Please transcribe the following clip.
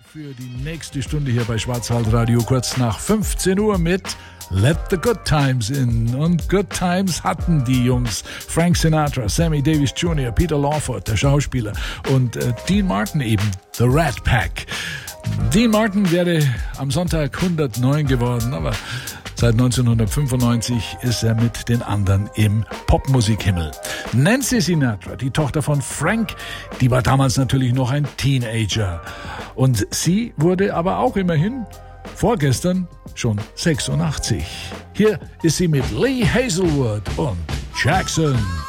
für die nächste Stunde hier bei Schwarzwaldradio, kurz nach 15 Uhr mit Let the Good Times In. Und Good Times hatten die Jungs Frank Sinatra, Sammy Davis Jr., Peter Lawford, der Schauspieler, und Dean Martin eben, The Rat Pack. Dean Martin wäre am Sonntag 109 geworden, aber seit 1995 ist er mit den anderen im Popmusikhimmel. Nancy Sinatra, die Tochter von Frank, die war damals natürlich noch ein Teenager. Und sie wurde aber auch immerhin vorgestern schon 86. Hier ist sie mit Lee Hazelwood und Jackson.